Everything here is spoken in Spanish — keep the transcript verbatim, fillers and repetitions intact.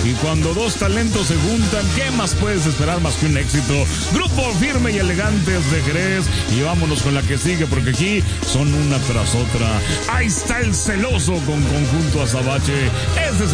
Y cuando dos talentos se juntan, ¿qué más puedes esperar más que un éxito? Grupo Firme y Elegantes de Jerez. Y vámonos con la que sigue, porque aquí son una tras otra. Ahí está el Celoso con Conjunto Azabache. Este es